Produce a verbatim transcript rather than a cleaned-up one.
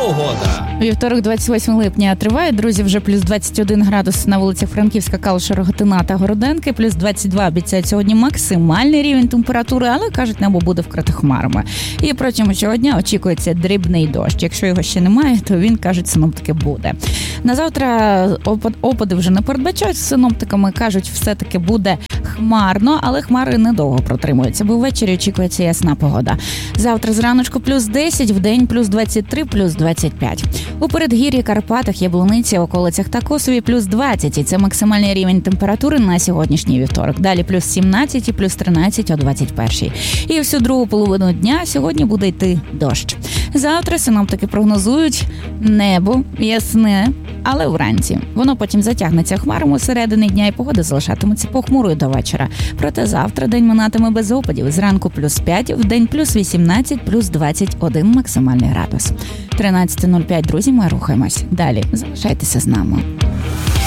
Погода. Вівторок, двадцять восьмого липня триває, друзі, вже плюс двадцять один градус на вулицях Франківська, Калуша, Рогатина та Городенки, плюс двадцять два обіцяють сьогодні максимальний рівень температури, але, кажуть, небо буде вкрите хмарами. І протягом цього дня очікується дрібний дощ. Якщо його ще немає, то він, кажуть, синоптики буде. На завтра опади вже не передбачають, синоптиками кажуть, все-таки буде хмарно, але хмари недовго протримуються, бо ввечері очікується ясна погода. Завтра зраночку плюс десять, вдень плюс двадцять три, плюс двадцять п'ять. У передгір'ї, Карпатах, Яблуниці, околицях та Косові плюс двадцять, і це максимальний рівень температури на сьогоднішній вівторок. Далі плюс сімнадцять і плюс тринадцять о двадцять першій. І всю другу половину дня сьогодні буде йти дощ. Завтра синоптики прогнозують небо ясне, але вранці. Воно потім затягнеться хмарами середини дня і погода залишатиметься похмурою до вечора. Проте завтра день минатиме без опадів. Зранку плюс п'ять, вдень плюс вісімнадцять, плюс двадцять один максимальний градус. тринадцяте нуль п'ять, друзі, ми рухаємось. Далі залишайтеся з нами.